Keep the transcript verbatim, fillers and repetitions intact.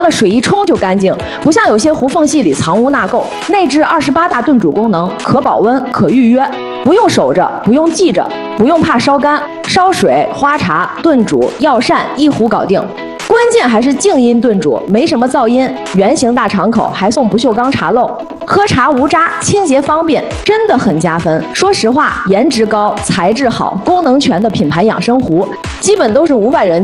了水一冲就干净，不像有些糊缝隙里藏污纳垢。内置二十八大炖煮功能，可保温，可预约，不用守着，不用记着，不用怕烧干，烧水、花茶、炖煮、药膳一壶搞定。关键还是静音炖煮，没什么噪音，圆形大敞口，还送不锈钢茶漏，喝茶无渣，清洁方便，真的很加分。说实话，颜值高，材质好，功能全的品牌养生壶，基本都是五百人